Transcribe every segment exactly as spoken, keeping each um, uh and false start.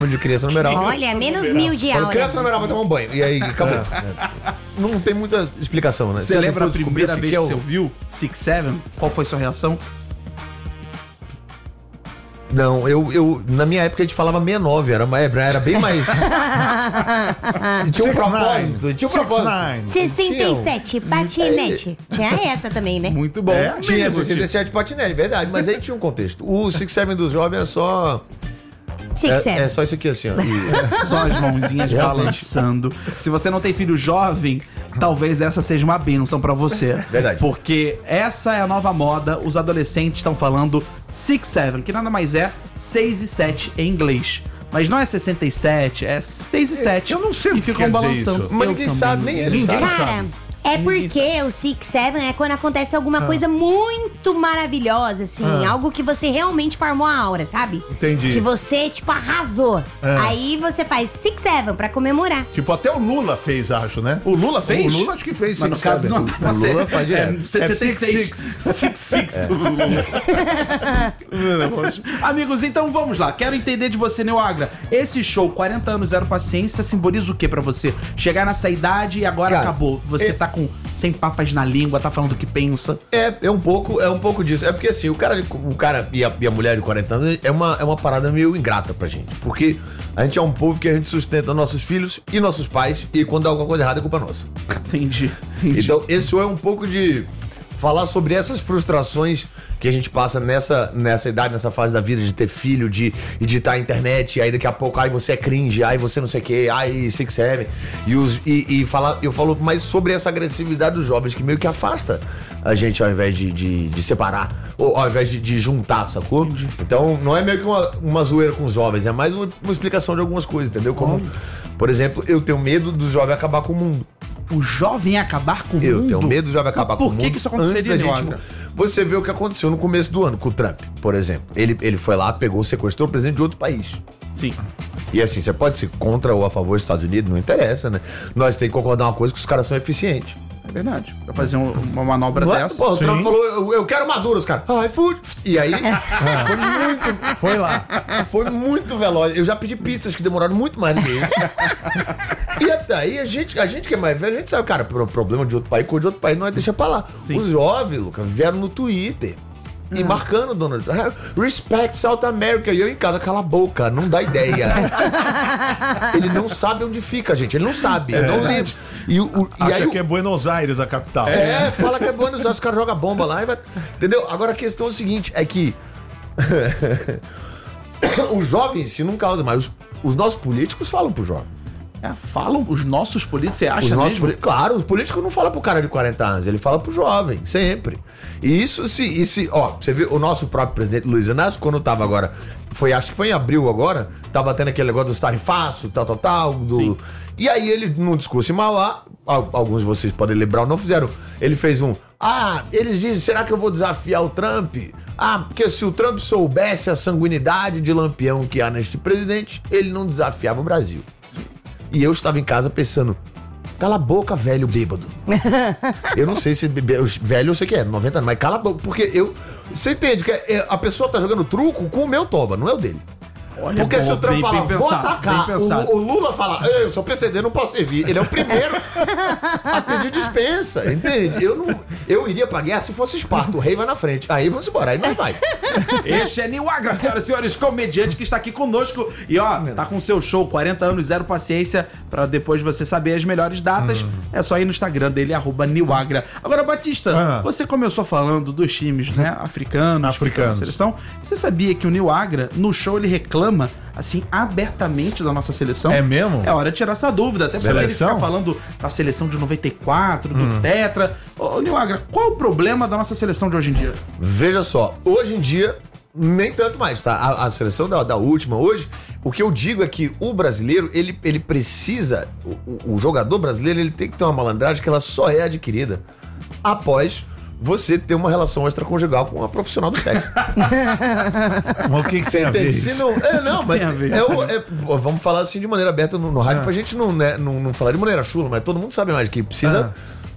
de criança numeral. Olha, menos mil de Falou, aula. criança numeral vai tomar um banho. E aí, acabou. Não tem muita explicação, né? Você lembra a tentou primeira descobrir vez o que que você ouviu Six Seven? Qual foi sua reação? Não, eu, eu. Na minha época a gente falava sessenta e nove, era, mais- era bem mais. tinha um propósito. Tinha um propósito. sessenta e sete, patinete. Tinha essa também, né? Muito bom. É, tinha Amigo, sessenta e sete patinete, verdade, mas aí tinha um contexto. O Six Seven dos jovens é só. Six É, Seven. é só isso aqui assim, ó. E- Só as mãozinhas Realmente. balançando. Se você não tem filho jovem, talvez essa seja uma bênção pra você. Verdade. Porque essa é a nova moda. Os adolescentes estão falando Six Seven, que nada mais é seis e sete em inglês. Mas não é sessenta e sete, é seis e sete. eu não sei o E que ficam quer dizer balançando. isso. Mas Eu ninguém também sabe, não nem sei. eles Ninguém sabem. Cara, é porque o Six Seven é quando acontece alguma coisa muito maravilhosa, assim. Ah. Algo que você realmente formou a aura, sabe? Entendi. Que você, tipo, arrasou. Ah. Aí você faz Six Seven pra comemorar. Tipo, até o Lula fez, acho, né? O Lula fez? O Lula acho que fez. Mas no Six caso Seven. não dá pra O ser. Lula faz direto. É sessenta e seis. É Six Six do Lula. Amigos, então vamos lá. Quero entender de você, Neo Agra. Esse show, quarenta anos, zero paciência, simboliza o que pra você? Chegar nessa idade e agora Cara, acabou. Você é- tá com sem papas na língua, tá falando o que pensa. É, é um pouco, é um pouco disso. É porque assim, o cara, o cara e, a, e a mulher de quarenta anos é uma, é uma parada meio ingrata pra gente. Porque a gente é um povo que a gente sustenta nossos filhos e nossos pais, e quando dá alguma coisa errada é culpa nossa. Entendi. Entendi. Então, esse é um pouco de falar sobre essas frustrações que a gente passa nessa, nessa idade, nessa fase da vida, de ter filho, de editar a internet, aí daqui a pouco, aí você é cringe, aí você não sei o que, aí Six Seven. E, os, e, e falar, eu falo mais sobre essa agressividade dos jovens, que meio que afasta a gente ao invés de, de, de separar, ou ao invés de, de juntar, sacou? Então, não é meio que uma, uma zoeira com os jovens, é mais uma, uma explicação de algumas coisas, entendeu? Como, por exemplo, eu tenho medo do jovem acabar com o mundo. O jovem acabar com o Eu mundo? tenho medo de jovem acabar Mas com o por mundo. que que isso aconteceria, antes da Neo gente- Agra? Você vê o que aconteceu no começo do ano com o Trump, por exemplo. Ele, ele foi lá, pegou, sequestrou o presidente de outro país. Sim. E assim, você pode ser contra ou a favor dos Estados Unidos, não interessa, né? Nós temos que concordar uma coisa, que os caras são eficientes. É verdade. Pra fazer um- uma manobra Não é? dessa. Pô, o Trump Sim. falou, eu, eu quero Maduro, os caras. Ai, food. E aí, foi muito, Foi lá. foi muito veloz. Eu já pedi pizzas que demoraram muito mais do que isso. E até aí, a gente, a gente que é mais velho, a gente sabe, cara, pro problema de outro país, coisa de outro país, não é deixar pra lá. Sim. Os jovens, Lucas, vieram no Twitter. E marcando o Donald Trump. Respect South America. E eu em casa, cala a boca, não dá ideia. Ele não sabe onde fica, gente. Ele não sabe. Eu não li. E, o, o- e Acha aí, o- que é Buenos Aires a capital. é, fala que é Buenos Aires, os caras jogam bomba lá e vai. Entendeu? Agora a questão é o seguinte: é que. os jovens, se não causa, mas os, os nossos políticos falam pro jovem. É, falam os nossos políticos, você Os acha nossos mesmo? poli- Claro, o político não fala pro cara de quarenta anos, ele fala pro jovem, sempre. E isso se, e se ó, você viu o nosso próprio presidente Luiz Inácio, quando tava agora, foi, acho que foi em abril agora, tava tendo aquele negócio dos tarifaços, tal, tal, tal, do... Sim. E aí ele, num discurso em Mauá, al- alguns de vocês podem lembrar, não fizeram, ele fez um, ah, eles dizem, será que eu vou desafiar o Trump? Ah, porque se o Trump soubesse a sanguinidade de lampião que há neste presidente, ele não desafiava o Brasil. E eu estava em casa pensando, cala a boca, velho bêbado. Eu não sei se bebe- velho eu sei que é, noventa anos, mas cala a boca, porque eu... Você entende que é- a pessoa tá jogando truco com o meu toba, não é o dele. Olha, Porque bom, se o Trump bem- fala, bem vou pensado, atacar, bem pensado. o, o Lula fala, "Ei, eu sou P C D, não posso servir. Ele é o primeiro a pedir dispensa, entende? Eu, não, eu iria pra guerra se fosse Esparta, o rei vai na frente. Aí vamos embora, aí nós vai. Este é Neo Agra, senhoras e senhores, comediante que está aqui conosco. E ó, tá com seu show, quarenta anos, zero paciência. Pra depois você saber as melhores datas, é só ir no Instagram dele, arroba Neo Agra. Agora, Batista, Ah. você começou falando dos times, né, africanos, Africanos. da seleção. Você sabia que o Neo Agra, no show, ele reclama, assim, abertamente da nossa seleção? É mesmo? É hora de tirar essa dúvida, até porque ele Seleção? fica falando da seleção de noventa e quatro, do Tetra. Ô, Neo Agra, qual é o problema da nossa seleção de hoje em dia? Veja só, hoje em dia, nem tanto mais, tá? A, a seleção da, da última hoje, o que eu digo é que o brasileiro, ele, ele precisa, o, o- o jogador brasileiro, ele tem que ter uma malandragem que ela só é adquirida após você ter uma relação extraconjugal com uma profissional do sexo. Mas o que, que tem a ver Entende? Se isso? não, é, não, mas tem a ver é isso, o- é- pô, vamos falar assim de maneira aberta no, no rádio, Ah. pra gente não, né, não, não falar de maneira chula, mas todo mundo sabe mais que precisa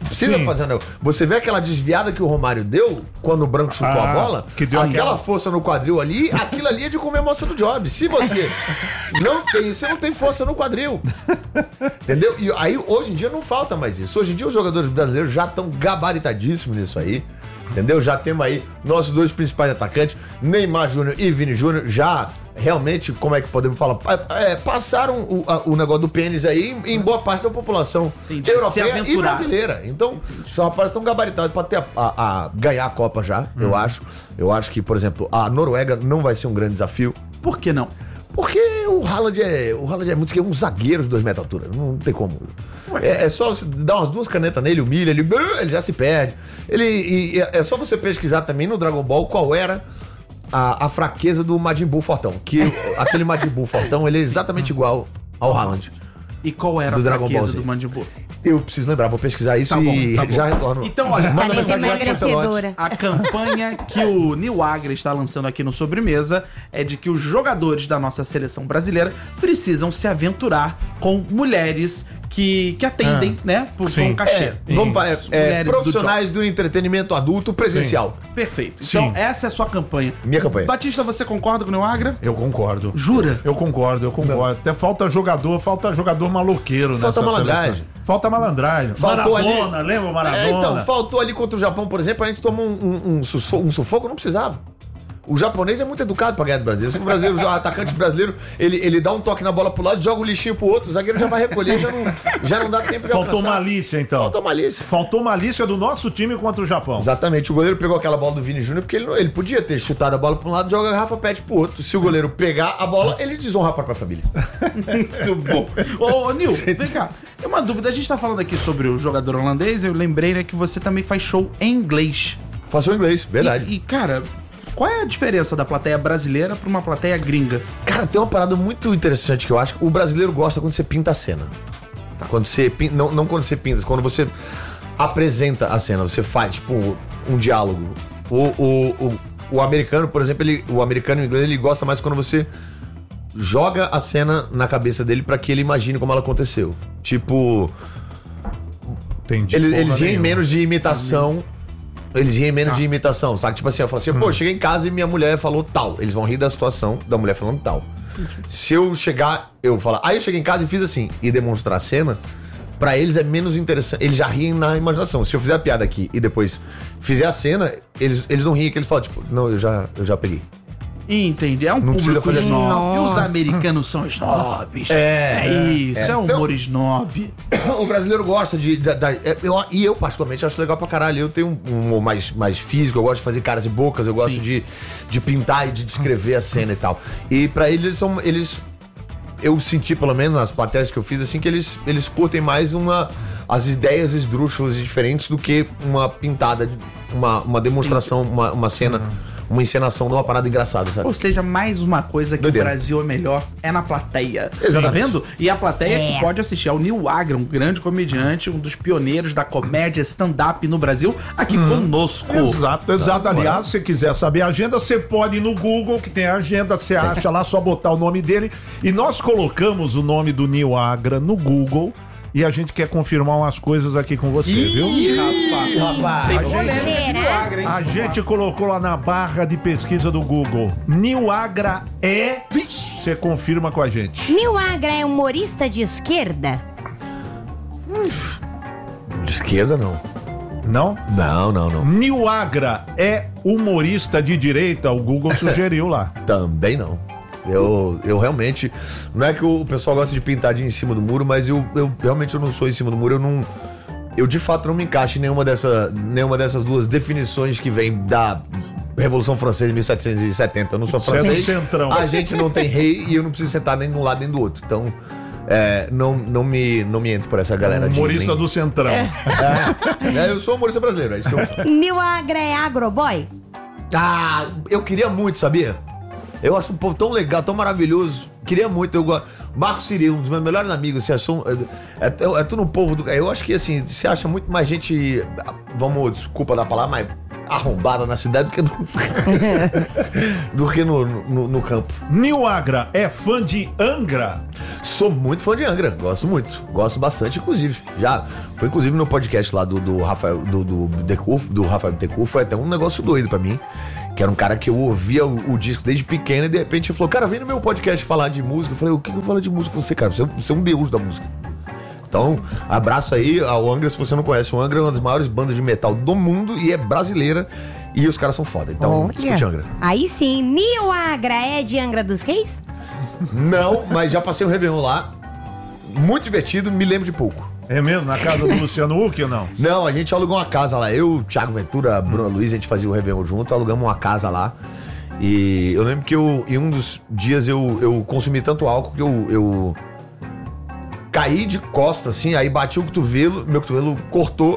Precisa Sim. fazer um negócio. Você vê aquela desviada que o Romário deu quando o Branco chutou Ah, a bola? que deu aquela aquela- força no quadril ali, aquilo ali é de comer moça do job. Se você não tem isso, você não tem força no quadril. Entendeu? E aí, hoje em dia, não falta mais isso. Hoje em dia, os jogadores brasileiros já estão gabaritadíssimos nisso aí. Entendeu? Já temos aí nossos dois principais atacantes, Neymar Júnior e Vini Júnior, já realmente, como é que podemos falar? É, passaram o, a- o negócio do pênis aí em, em boa parte da população Entendi. Se europeia e aventurar. brasileira. Então, são rapazes tão gabaritados para ter a, a- a- ganhar a Copa já, eu acho. Eu acho que, por exemplo, a Noruega não vai ser um grande desafio. Por que não? Porque o Haaland é, o Haaland é muito é um zagueiro de dois metros de altura. Não tem como. É, é só você dar umas duas canetas nele, humilha, ele, ele já se perde. Ele, e, e é só você pesquisar também no Dragon Ball qual era a, a fraqueza do Majin Buu Fortão. Que aquele Majin Buu Fortão, ele é exatamente igual ao Haaland. E qual era Do a Dragon Ball fraqueza Z. do Mandibu? Eu preciso lembrar, vou pesquisar isso Tá bom, e tá bom. já retorno. Então, olha, Manda Caneta mensagem lá pro Ancelotti. emagrecedora. A campanha que o Nil Agra está lançando aqui no Sobremesa é de que os jogadores da nossa seleção brasileira precisam se aventurar com mulheres que, que atendem, né? Por Sim. um cachê. É, vamos falar, Isso, é, mulheres do profissionais do, entretenimento adulto presencial. Perfeito. Sim. Então, essa é a sua campanha. Minha campanha. Batista, você concorda com o Nil Agra? Eu concordo. Jura? Eu concordo, eu concordo. Até falta jogador, falta jogador maloqueiro Falta nessa malandragem. seleção. Falta malandragem. Faltou Maradona, ali- lembra o Maradona? É, então, faltou ali contra o Japão, por exemplo, a gente tomou um, um, um, suffo- um sufoco, não precisava. O japonês é muito educado pra ganhar do brasileiro. Se o brasileiro, o atacante brasileiro, ele, ele dá um toque na bola pro lado, joga o lixinho pro outro, o zagueiro já vai recolher, já não, já não dá tempo de Faltou alcançar. malícia, então. Faltou malícia. Faltou malícia do nosso time contra o Japão. Exatamente, o goleiro pegou aquela bola do Vini Júnior porque ele, não- ele podia ter chutado a bola pra um lado, joga a garrafa pet pro outro. Se o goleiro pegar a bola, ele desonra a própria família. Muito bom. Ô, ô, Nil, vem cá. Tem uma dúvida. A gente tá falando aqui sobre o jogador holandês. Eu lembrei, né, que você também faz show em inglês. Faço inglês, verdade. E, e, cara, qual é a diferença da plateia brasileira pra uma plateia gringa? Cara, tem uma parada muito interessante que eu acho que o brasileiro gosta quando você pinta a cena. Quando você pinta, não, não quando você pinta, quando você apresenta a cena, você faz, tipo, um diálogo. O, o, o, o americano, por exemplo, ele, o americano e o inglês, ele gosta mais quando você joga a cena na cabeça dele pra que ele imagine como ela aconteceu. Tipo, Entendi. ele- porra eles riem nenhuma. menos de imitação. Eles riem menos de imitação, sabe? Tipo assim, eu falo assim, pô, cheguei em casa e minha mulher falou tal. Eles vão rir da situação da mulher falando tal. Se eu chegar, eu falar, aí eu cheguei em casa e fiz assim, e demonstrar a cena, pra eles é menos interessante. Eles já riem na imaginação. Se eu fizer a piada aqui e depois fizer a cena, eles, eles não riem, que eles falam, tipo, não, eu já, eu já peguei. Entendi. É um Não precisa público fazer assim. snob. E os Nossa. americanos são snobs. É, É isso. É, é. humor Então- snob. O brasileiro gosta de. da- da- é, eu- e eu, particularmente, acho legal pra caralho. Eu tenho um humor mais, mais físico, eu gosto de fazer caras e bocas, eu gosto Sim. de, de pintar e de descrever a cena e tal. E pra eles, eles são. Eles. Eu senti, pelo menos, nas plateias que eu fiz, assim, que eles, eles curtem mais uma. As ideias esdrúxulas e diferentes do que uma pintada, de- uma, uma demonstração, uma, uma cena, uma encenação de uma parada engraçada, sabe? Ou seja, mais uma coisa que Doideira. o Brasil é melhor é na plateia. Exatamente. Tá vendo? E a plateia É. que pode assistir ao Nil Agra, um grande comediante, um dos pioneiros da comédia stand-up no Brasil, aqui conosco. Exato, exato. Aliás, se você quiser saber a agenda, você pode ir no Google, que tem a agenda, você acha lá, só botar o nome dele. E nós colocamos o nome do Nil Agra no Google e a gente quer confirmar umas coisas aqui com você, viu? Ih, rapaz. rapaz. Tem polêmica de Será? Nil Agra, hein? A gente colocou lá na barra de pesquisa do Google. Nil Agra é. Você confirma com a gente. Nil Agra é humorista de esquerda? De esquerda, não. Não? Não, não, não. Nil Agra é humorista de direita, o Google sugeriu lá. Também não. Eu, eu realmente. Não é que o pessoal gosta de pintadinha em cima do muro, mas eu, eu realmente eu não sou em cima do muro. Eu não. Eu de fato não me encaixo em nenhuma, dessa, nenhuma dessas duas definições que vem da Revolução Francesa de mil setecentos e setenta. Eu não sou Você é do francês. centrão. A gente não tem rei e eu não preciso sentar nem de um lado nem do outro. Então, é, não, não, me, não me entro por essa galera de. Humorista nem- do Centrão. É, eu sou humorista brasileiro, é isso que eu sou. Nil Agra é agroboy? Ah, eu queria muito, sabia? Eu acho um povo tão legal, tão maravilhoso. Queria muito, eu gosto. Marco Cirilo, um dos meus melhores amigos, você achou. É, é, é tudo um povo do. Eu acho que assim, você acha muito mais gente. Vamos, desculpa da palavra, mas arrombada na cidade do que no, do que no, no, no campo. Nil Agra é fã de Angra? Sou Sou muito fã de Angra, gosto muito. Gosto bastante, inclusive. Já foi, inclusive, no podcast lá do, do Rafael do, do, Decur, do Rafael Decur, foi até um negócio doido pra mim. Que era um cara que eu ouvia o, o disco desde pequeno e de repente ele falou, cara, vem no meu podcast falar de música. Eu falei, o que, que eu falo de música com você, cara? Você, você é um deus da música. Então, abraço aí ao Angra, se você não conhece. O Angra é uma das maiores bandas de metal do mundo e é brasileira. E os caras são foda. Então, escute Angra. Aí sim, Nil Agra é de Angra dos Reis? Não, mas já passei um Réveillon lá. Muito divertido, me lembro de pouco. É mesmo? Na casa do Luciano Huck ou não? Não, a gente alugou uma casa lá. Eu, Thiago Ventura, a Bruna Luiz, a gente fazia o Réveillon junto, alugamos uma casa lá. E eu lembro que eu, em um dos dias eu, eu consumi tanto álcool que eu, eu caí de costas, assim, aí bati o cotovelo, meu cotovelo cortou.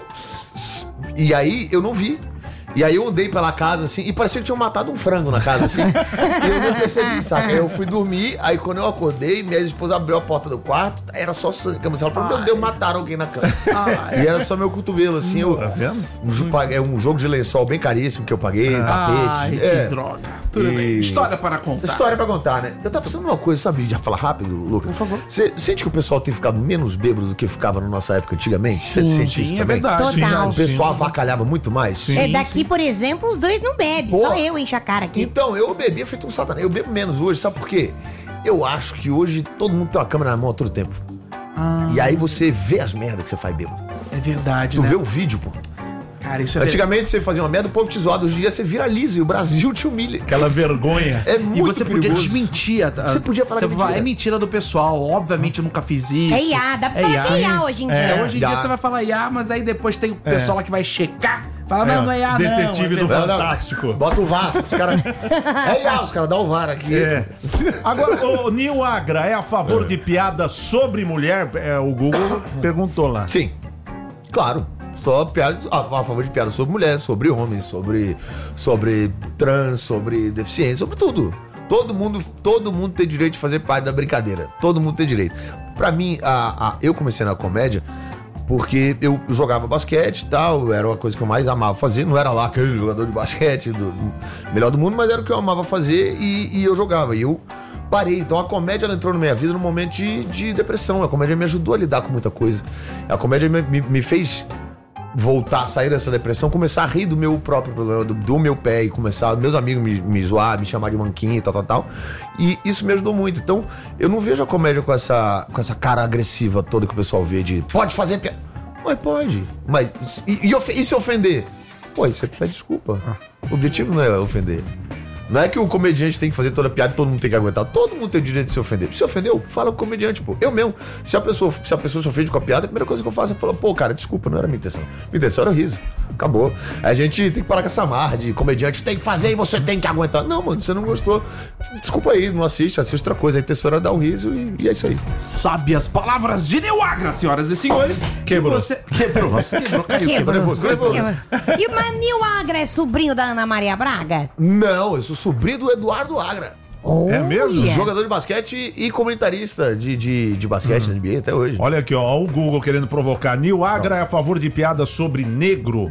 E aí eu não vi. E aí eu andei pela casa, assim, e parecia que tinham matado um frango na casa, assim. E eu não percebi, sabe? Aí eu fui dormir, aí quando eu acordei, minha esposa abriu a porta do quarto, era só sangue. Ela falou, meu Deus, mataram alguém na cama. Ai. E era só meu cotovelo, assim. Eu, tá vendo? Um, é um jogo de lençol bem caríssimo que eu paguei, Ai, tapete. que é. droga. Tudo E- bem. História para contar. História pra contar, né? Eu tava pensando numa coisa, sabe? Já falar rápido, Lucas? Por favor. Você sente que o pessoal tem ficado menos bêbado do que ficava na nossa época antigamente? Você Sim. sente Sim, isso é também? verdade. Total. O pessoal avacalhava muito mais? Sim. é daqui, por exemplo, os dois não bebem. Pô. Só eu encho a cara aqui. Então, eu bebia feito um satanás. Eu bebo menos hoje, sabe por quê? Eu acho que hoje todo mundo tem uma câmera na mão a todo tempo. Ah, E aí você vê as merdas que você faz bêbado. é verdade, Tu né? vê o vídeo, pô. Cara, isso é verdade. Antigamente você fazia uma merda, o povo te zoava. Hoje em dia você viraliza e o Brasil te humilha. Aquela vergonha. É E muito você podia perigoso. desmentir. a- a- Você podia falar você que é fala, mentira. é mentira do pessoal. Obviamente eu nunca fiz isso. É I A, dá pra falar que é I A hoje em dia. É, hoje em Dá. dia você vai falar I A, mas aí depois tem o pessoal lá que vai checar. Fala, não, não é I A, Detetive não. do é Não, não. Fantástico. Bota o V A R. Os caras. É I A, os caras dão o V A R aqui. É. Agora, o Nil Agra é a favor de piada sobre mulher? É, o Google perguntou lá. Sim. Claro. Só piada, a, a favor de piada sobre mulher, sobre homens, sobre, sobre trans, sobre deficientes, sobre tudo. Todo mundo, todo mundo tem direito de fazer parte da brincadeira. Todo mundo tem direito. Pra mim, a, a, eu comecei na comédia porque eu jogava basquete e tal, era uma coisa que eu mais amava fazer. Não era lá aquele jogador de basquete do, do melhor do mundo, mas era o que eu amava fazer e, e eu jogava. E eu parei. Então a comédia ela entrou na minha vida num momento de, de depressão. A comédia me ajudou a lidar com muita coisa. A comédia me, me, me fez voltar, sair dessa depressão, começar a rir do meu próprio problema, do, do meu pé e começar, meus amigos me, me zoar, me chamar de manquinho e tal, tal, tal. E isso me ajudou muito. Então, eu não vejo a comédia com essa, com essa cara agressiva toda que o pessoal vê de pode fazer piada. Mas pode. Mas, e, e, ofe- e se ofender? Pô, isso aqui é desculpa. O objetivo não é ofender. Não é que o comediante tem que fazer toda piada e todo mundo tem que aguentar. Todo mundo tem o direito de se ofender. Se ofendeu, fala com o comediante, pô. Eu mesmo. Se a pessoa, se a pessoa se ofende com a piada, a primeira coisa que eu faço é falar, pô, cara, desculpa, não era minha intenção. Minha intenção era o riso. Acabou. A gente tem que parar com essa marra de comediante tem que fazer e você tem que aguentar. Não, mano, você não gostou. Desculpa aí, não assiste, assiste outra coisa. A intenção era dar o riso e, e é isso aí. Sabe as palavras de Nil Agra, senhoras e senhores. Quebrou. E Você... Quebrou. Quebrou, caiu. Quebrou. Quebrou nervoso, quebrou nervoso. E o Nil Agra é sobrinho da Ana Maria Braga? Não, eu sou sobrinho do Eduardo Agra. É mesmo? Olha. Jogador de basquete e comentarista de, de, de basquete na N B A até hoje. Olha aqui, ó, ó, o Google querendo provocar. Nil Agra é a favor de piada sobre negro.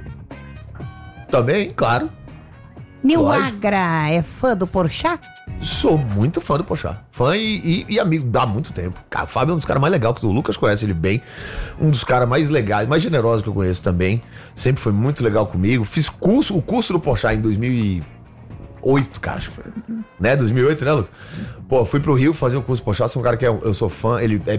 Também, claro. Nil Lógico. Agra é fã do Porchat? Sou muito fã do Porchat. Fã e, e, e amigo há muito tempo. Cara, o Fábio é um dos caras mais legais que o Lucas conhece ele bem. Um dos caras mais legais, mais generosos que eu conheço também. Sempre foi muito legal comigo. Fiz curso, o curso do Porchat em dois mil e oito, cara. Acho que foi. Né? dois mil e oito, né, Lucas? Pô, fui pro Rio fazer o curso do Porchat. Sou um cara que é, eu sou fã. Ele é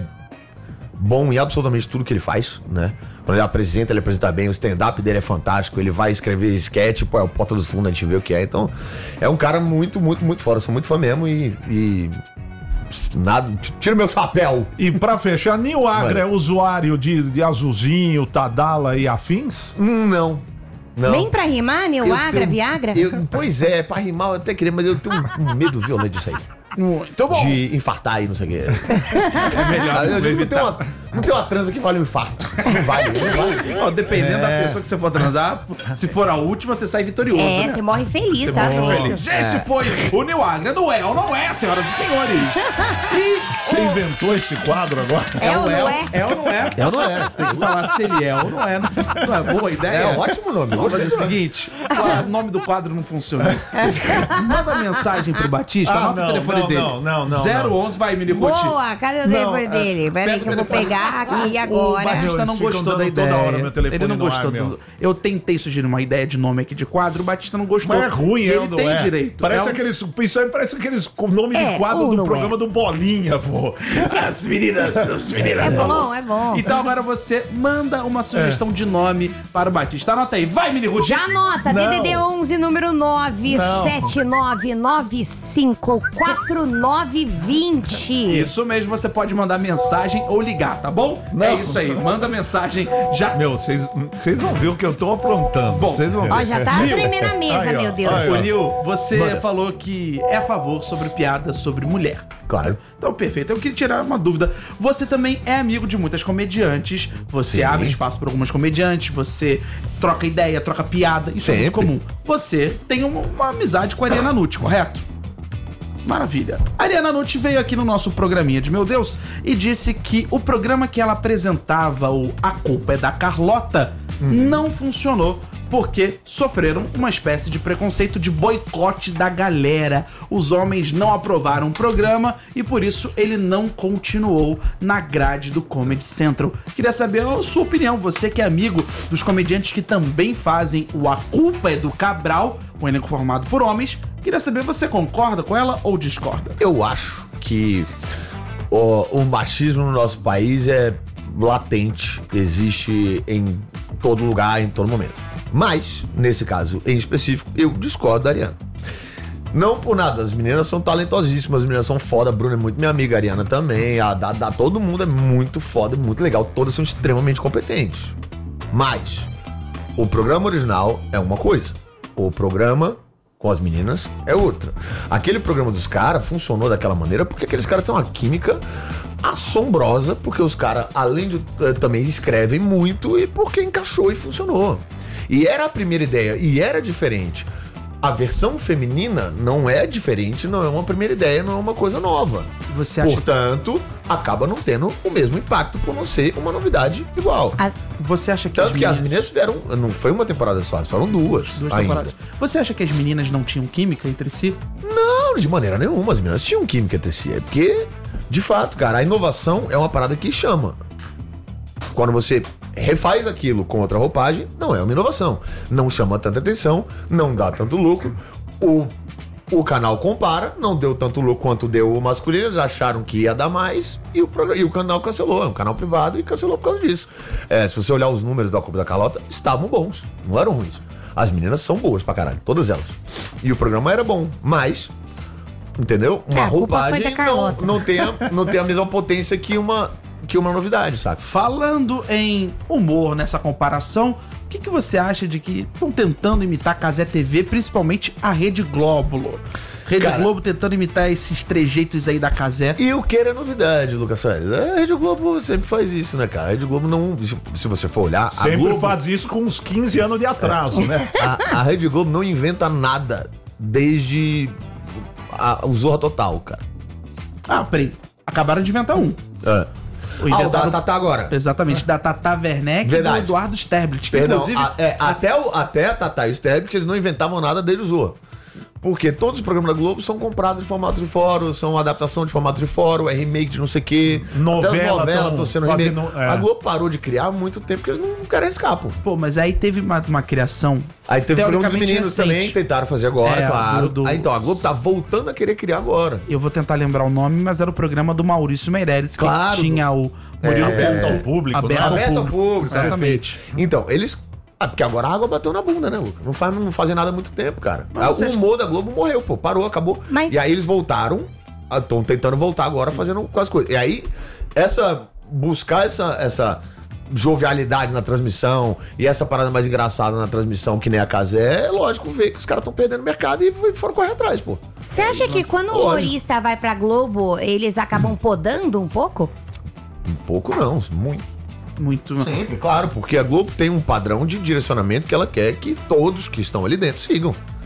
bom em absolutamente tudo que ele faz, né? Quando ele apresenta, ele apresenta bem. O stand-up dele é fantástico. Ele vai escrever sketch, pô, é o Porta dos Fundos, a gente vê o que é. Então, é um cara muito, muito, muito fora. Eu sou muito fã mesmo e... e nada, tira meu chapéu. E pra fechar, Nil Agra Mano. é usuário de, de Azulzinho, Tadala e afins? Hum, Não. Não. Nem pra rimar, Nil Eu Agra, tenho- Viagra? eu- pois é, pra rimar eu até queria, mas eu tenho um, um medo violento disso aí. Muito bom. De infartar aí, não sei o quê. É melhor Eu não digo, não, tem evitar. uma, não tem uma transa que vale um infarto. Não vale, não vale. Ó, dependendo da pessoa que você for transar, se for a última, você sai vitorioso, É, né? você morre feliz, tá? Muito feliz. Esse foi o Nil Agra. Não é ou não é, senhoras e senhores? E Sem inventou esse quadro agora? É ou não é? É ou não é? É ou não é? Tem que falar se ele é ou não é. Não é boa ideia? É ótimo nome. Vamos fazer o Gostei do nome. seguinte: o nome do quadro não funcionou. Manda mensagem pro Batista, Ah, anota não, o telefone não, dele. não, não, não, zero onze, vai, Mini Ruth. Boa, cadê o telefone dele? Peraí que eu vou pegar aqui O agora. Batista Eles não ficam gostou dando da toda ideia. hora meu telefone Ele não no gostou. ar, meu. do... Eu tentei sugerir uma ideia de nome aqui de quadro, o Batista não gostou. Mas é ruim, E é ele ou não tem é? direito. Parece É um- aqueles. Isso aí parece aqueles nomes É, de quadro ou do não programa é? do Bolinha, pô. As meninas, as meninas. É bom, é bom. Então agora você manda uma sugestão de nome para o Batista. Anota aí. Vai, Mini Ruth. Já anota, Não. D D D onze, número nove sete nove nove cinco quatro nove dois zero. Isso mesmo, você pode mandar mensagem ou ligar, tá bom? Não. É isso aí, manda mensagem já. Meu, vocês vocês vão ver o que eu tô aprontando. Bom, Vocês vão ver. Ó, já tá tremendo a mesa, Aí, ó, meu Deus. aí, Ô, ó. Nil, você Manda. falou que é a favor sobre piadas sobre mulher. Claro. Então, perfeito. Eu queria tirar uma dúvida. Você também é amigo de muitas comediantes. Você Sim. abre espaço para algumas comediantes. Você troca ideia, troca piada. Isso é muito Sempre. comum. Você tem uma, uma amizade com a Ariana Nutti, correto? Maravilha. A Ariana Nutti veio aqui no nosso programinha de Meu Deus e disse que o programa que ela apresentava, o A Culpa é da Carlota, não funcionou porque sofreram uma espécie de preconceito de boicote da galera. Os homens não aprovaram o programa e por isso ele não continuou na grade do Comedy Central. Queria saber a sua opinião, você que é amigo dos comediantes que também fazem o A Culpa é do Cabral, um elenco formado por homens. Queria saber, você concorda com ela ou discorda? Eu acho que o, o machismo no nosso país é latente, existe em todo lugar, em todo momento. Mas, nesse caso em específico, eu discordo da Ariana. Não por nada, as meninas são talentosíssimas, as meninas são foda, a Bruna é muito minha amiga, a Ariana também, a Dada, todo mundo é muito foda, muito legal, todas são extremamente competentes. Mas, o programa original é uma coisa, o programa com as meninas é outra. Aquele programa dos caras funcionou daquela maneira porque aqueles caras têm uma química assombrosa, porque os caras, além de eh, também escrevem muito e porque encaixou e funcionou. E era a primeira ideia, e era diferente. A versão feminina não é diferente, não é uma primeira ideia, não é uma coisa nova. Você acha, Portanto, acaba não tendo o mesmo impacto por não ser uma novidade igual. A- você acha que Tanto que as meninas- meninas fizeram, não foi uma temporada só, foram duas, duas ainda. temporadas. Você acha que as meninas não tinham química entre si? Não, de maneira nenhuma, as meninas tinham química entre si. É porque, de fato, cara, a inovação é uma parada que chama. Quando você refaz aquilo com outra roupagem, não é uma inovação. Não chama tanta atenção, não dá tanto lucro. O, o canal compara, não deu tanto lucro quanto deu o masculino, eles acharam que ia dar mais e o, programa- e o canal cancelou. É um canal privado e cancelou por causa disso. É, se você olhar os números da Copa da Carlota, estavam bons, não eram ruins. As meninas são boas pra caralho, todas elas. E o programa era bom, mas... Entendeu? Uma É, a culpa foi roupagem da não, Carlota. não, tem a, não tem a mesma potência que uma, que uma novidade, saca? Falando em humor nessa comparação, o que, que você acha de que estão tentando imitar a Cazé T V, principalmente a Rede Globo? Rede Cara, Globo tentando imitar esses trejeitos aí da Cazé. E o que era novidade, Lucas Salles? A Rede Globo sempre faz isso, né, cara? A Rede Globo não. Se, se você for olhar. a Sempre Globo, faz isso com uns quinze anos de atraso, né? a, a Rede Globo não inventa nada desde a, o Zorra Total, cara. Ah, peraí. Acabaram de inventar um. É. O Ah, o inventaram- da Tata agora. Exatamente, da Tata Werneck e do Verdade. Eduardo Sterblit. Que Perdão, inclusive. a- é, até, o, até a Tata e o Sterblit, eles não inventavam nada desde o Zorra. Porque todos os programas da Globo são comprados de formato de fórum, são adaptação de formato de fórum, é remake de não sei o quê. Novela Até as novelas tão estão sendo fazendo- remake. é. A Globo parou de criar há muito tempo porque eles não querem escapar. Pô, mas aí teve uma, uma criação. Aí teve o programa dos teoricamente meninos recente. também, tentaram fazer agora, É, claro. do- do- Aí, então, a Globo tá voltando a querer criar agora. Eu vou tentar lembrar o nome, mas era o programa do Maurício Meirelles, que Claro. tinha o Murilo É, Aberto ao Couto. público, Aberto né? ao Aberto ao público. público, Exatamente. perfeito. Então, eles... Ah, porque agora a água bateu na bunda, né, Luca? Não, faz, não fazem nada há muito tempo, cara. Mas Ah, você o acha- humor da Globo morreu, pô. Parou, acabou. Mas- E aí eles voltaram, estão tentando voltar agora fazendo com as coisas. E aí, essa... Buscar essa... essa jovialidade na transmissão e essa parada mais engraçada na transmissão, que nem a Cazé, é lógico ver que os caras estão perdendo mercado e foram correr atrás, pô. Você acha que quando o Lógico. humorista vai pra Globo, eles acabam podando um pouco? Um pouco não, muito. Muito. Sempre, claro, porque a Globo tem um padrão de direcionamento que ela quer que todos que estão ali dentro sigam.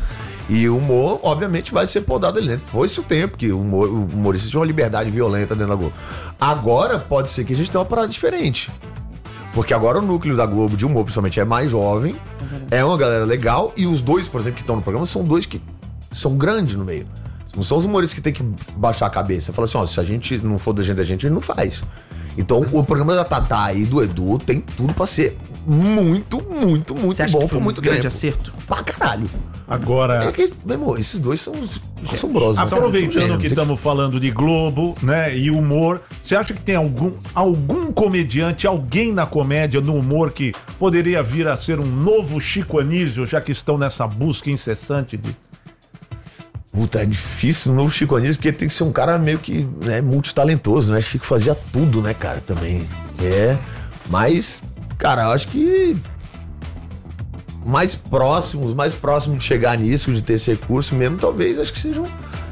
E o humor, obviamente, vai ser podado ali dentro. Foi-se o tempo que o, humor, o humorista tinha uma liberdade violenta dentro da Globo. Agora, pode ser que a gente tenha uma parada diferente. Porque agora o núcleo da Globo de humor, principalmente, é mais jovem, é uma galera legal, e os dois, por exemplo, que estão no programa, são dois que são grandes no meio. Não são os humoristas que tem que baixar a cabeça. Fala assim, ó, se a gente não for da gente da gente, a gente não faz. Então, o programa da Tatá e do Edu tem tudo pra ser muito, muito, muito Você acha bom que foi por um muito grande tempo. acerto? Pra caralho. Agora, É que, meu irmão, esses dois são os assombrosos. né? aproveitando São que gênios, tem estamos falando de Globo, né, e humor, você acha que tem algum, algum comediante, alguém na comédia, no humor, que poderia vir a ser um novo Chico Anísio, já que estão nessa busca incessante de... Puta, é difícil o novo Chico Anísio, porque tem que ser um cara meio que, né, multitalentoso, né? Chico fazia tudo, né, cara, também. É, mas, cara, eu acho que mais próximos, mais próximos de chegar nisso, de ter esse recurso mesmo, talvez, acho que sejam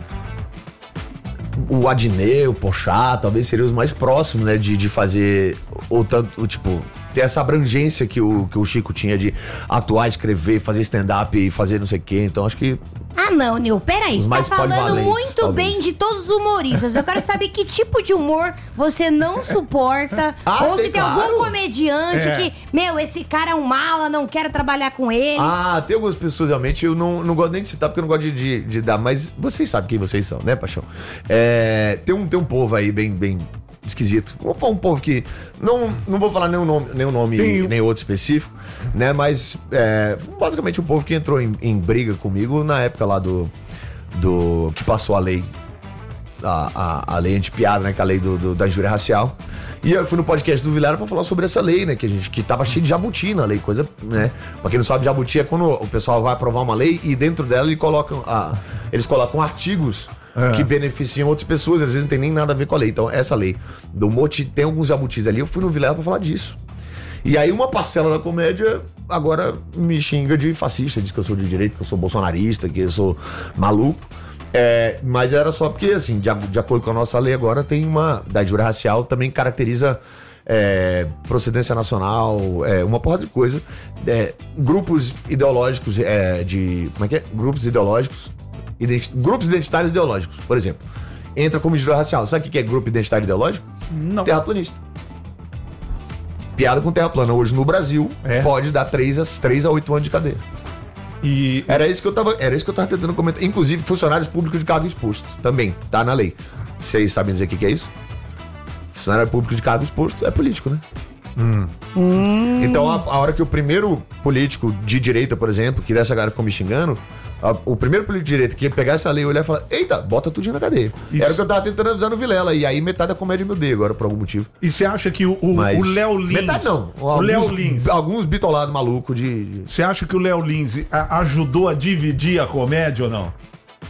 o Adnet, o Porchat, talvez seriam os mais próximos, né, de, de fazer o tanto, o, tipo, ter essa abrangência que o, que o Chico tinha de atuar, escrever, fazer stand-up e fazer não sei o quê. Então, acho que Ah, não, Nil, peraí. Os Você tá mais falando polivalentes, muito talvez. bem de todos os humoristas. Eu quero saber que tipo de humor você não suporta. Ah, ou se tem, tem claro. algum comediante É. que, meu, esse cara é um mala, não quero trabalhar com ele. Ah, tem algumas pessoas realmente, eu não, não gosto nem de citar porque eu não gosto de, de, de dar, mas vocês sabem quem vocês são, né, Paixão? É, tem, um, tem um povo aí bem, bem esquisito. Um, um povo que. Não, não vou falar nenhum nome, nenhum nome Tem- nem outro específico, né? Mas é, basicamente um povo que entrou em, em briga comigo na época lá do. do que passou a lei. A, a, a lei anti-piada, né? Que é a lei do, do- da injúria racial. E eu fui no podcast do Vilela pra falar sobre essa lei, né? Que a gente que tava cheio de jabuti na lei, coisa, né? Pra quem não sabe, jabuti é quando o pessoal vai aprovar uma lei e dentro dela eles colocam, ah, eles colocam artigos É. que beneficiam outras pessoas, às vezes não tem nem nada a ver com a lei. Então, essa lei do Moti tem alguns jabutis ali. Eu fui no Vilela pra falar disso. E aí uma parcela da comédia agora me xinga de fascista, diz que eu sou de direita, que eu sou bolsonarista, que eu sou maluco. É, mas era só porque, assim, de, de acordo com a nossa lei agora, tem uma... Da injúria racial também caracteriza é, procedência nacional, é, uma porra de coisa. É, grupos ideológicos é, de... Como é que é? Grupos ideológicos... identi- grupos identitários ideológicos, por exemplo. Entra como injúria racial. Sabe o que que é grupo identitário ideológico? Não. Terraplanista. Piada com terra plana. Hoje no Brasil É. pode dar três a oito anos de cadeia. E Era isso que eu tava, era isso que eu tava tentando comentar. Inclusive, funcionários públicos de cargo exposto. Também, tá na lei. Vocês sabem dizer o que, que é isso? Funcionário público de cargo exposto é político, né? Então, a, a hora que o primeiro político de direita, por exemplo, que dessa galera ficou me xingando, a- o primeiro político de direita que ia pegar essa lei e olhar e falar: eita, bota tudinho na cadeia. Isso. Era o que eu tava tentando avisar no Vilela. E aí metade da comédia me odeia agora, por algum motivo. E você acha que o o- Mas- o Léo Lins... Metade não. O Léo Alguns- Lins... Alguns bitolados malucos de, de- Você acha que o Léo Lins a- ajudou a dividir a comédia ou não?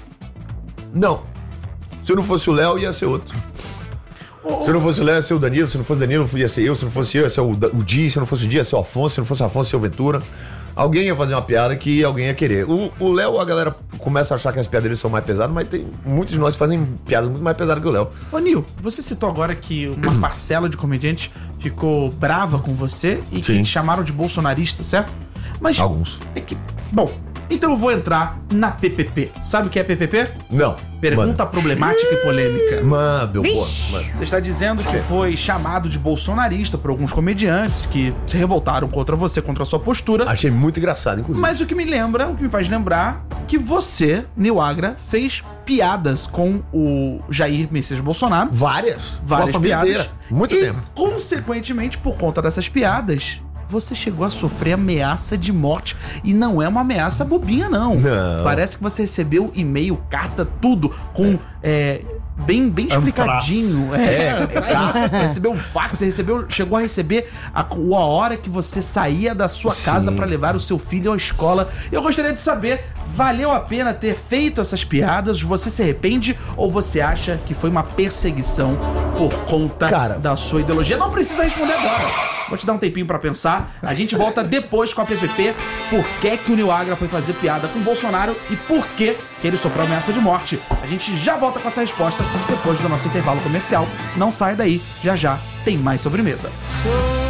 Não. Se não fosse o Léo, ia ser outro. Se não fosse o Léo, ia ser o Danilo. Se não fosse o Danilo, ia ser eu. Se não fosse eu, ia ser o, Da- o Di. Se não fosse o Di, ia ser o Afonso. Se não fosse o Afonso, ia ser o Ventura. Alguém ia fazer uma piada que alguém ia querer. O o Léo, a galera começa a achar que as piadas dele são mais pesadas, mas tem muitos de nós que fazem piadas muito mais pesadas que o Léo. Ô, Nil, você citou agora que uma parcela de comediantes ficou brava com você e que Sim. te chamaram de bolsonarista, certo? Mas Alguns. é que... Bom, então eu vou entrar na P P P. Sabe o que é P P P? Não. Pergunta problemática e polêmica. Mano, meu Vixe. porra. Você está dizendo que foi chamado de bolsonarista por alguns comediantes que se revoltaram contra você, contra a sua postura. Achei muito engraçado, inclusive. Mas o que me lembra, o que me faz lembrar, que você, Nil Agra, fez piadas com o Jair Messias Bolsonaro. Várias. Várias Com a família piadas. inteira. Muito e, tempo. consequentemente, por conta dessas piadas, você chegou a sofrer ameaça de morte. E não é uma ameaça bobinha, não. Não. Parece que você recebeu e-mail, carta, tudo, com... é, bem, bem explicadinho. É, é, recebeu um fax, você recebeu, chegou a receber a, a hora que você saía da sua Sim. casa pra levar o seu filho à escola. Eu gostaria de saber, valeu a pena ter feito essas piadas? Você se arrepende ou você acha que foi uma perseguição por conta Cara. da sua ideologia? Não precisa responder agora. Vou te dar um tempinho pra pensar. A gente volta depois com a P P P. Por que que o Nil Agra foi fazer piada com o Bolsonaro e por que que ele sofreu ameaça de morte? A gente já volta com essa resposta depois do nosso intervalo comercial. Não sai daí, já já tem mais sobremesa.